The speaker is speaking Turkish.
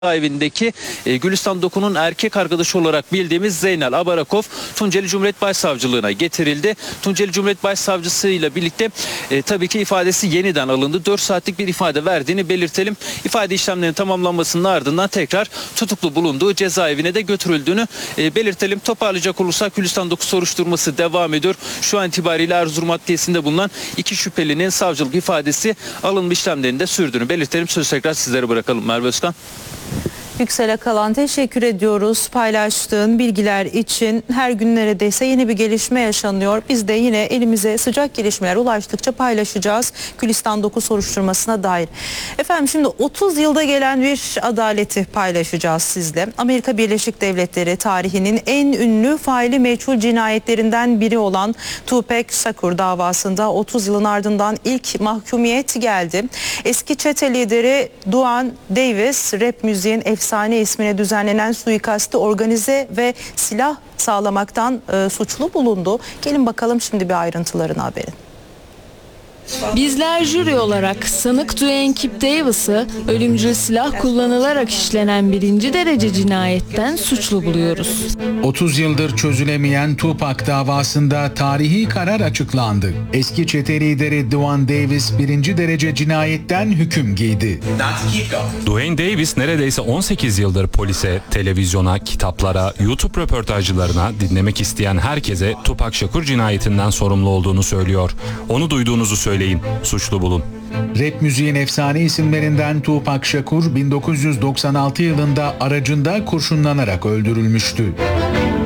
evindeki Gülistan Doku'nun erkek arkadaşı olarak bildiğimiz Zeynel Abarakov Tunceli Cumhuriyet Başsavcılığına getirildi. Tunceli Cumhuriyet Başsavcısı ile birlikte tabii ki ifadesi yeniden alındı. 4 saatlik bir ifade verdiğini belirtelim. İfade işlemlerinin tamamlanmasının ardından tekrar tutuklu bulunduğu cezaevine de götürüldüğünü belirtelim. Toparlayacak olursak Gülistan Doku soruşturması devam ediyor. Şu an itibariyle Erzurum Adliyesi'nde bulunan 2 şüphelinin savcılık ifadesi alınma işlemlerinde sürdüğünü belirtelim. Sözü tekrar sizlere bırakalım Merve Özkan. Yüksel Akalan, teşekkür ediyoruz paylaştığın bilgiler için. Her gün neredeyse yeni bir gelişme yaşanıyor. Biz de yine elimize sıcak gelişmeler ulaştıkça paylaşacağız Gülistan Doku soruşturmasına dair. Efendim şimdi 30 yılda gelen bir adaleti paylaşacağız sizle. Amerika Birleşik Devletleri tarihinin en ünlü faili meçhul cinayetlerinden biri olan Tupac Shakur davasında 30 yılın ardından ilk mahkumiyet geldi. Eski çete lideri Duane Davis, rap müziğin efsane ismine düzenlenen suikastı organize ve silah sağlamaktan suçlu bulundu. Gelin bakalım şimdi bir ayrıntılarını haberin. Bizler jüri olarak sanık Duane Kip Davis'ı ölümcül silah kullanılarak işlenen 1. derece cinayetten suçlu buluyoruz. 30 yıldır çözülemeyen Tupac davasında tarihi karar açıklandı. Eski çete lideri Duane Davis 1. derece cinayetten hüküm giydi. Duane Davis neredeyse 18 yıldır polise, televizyona, kitaplara, YouTube röportajlarına dinlemek isteyen herkese Tupac Shakur cinayetinden sorumlu olduğunu söylüyor. Onu duyduğunuzu söyleyin, suçlu bulun. Rap müziğin efsane isimlerinden Tupac Shakur 1996 yılında aracında kurşunlanarak öldürülmüştü.